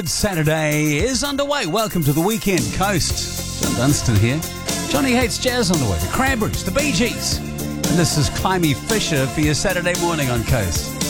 Saturday is underway. Welcome to the weekend Coast. John Dunstan here. Johnny Hates Jazz on the way. The Cranberries, the Bee Gees. And this is Climby Fisher for your Saturday morning on Coast.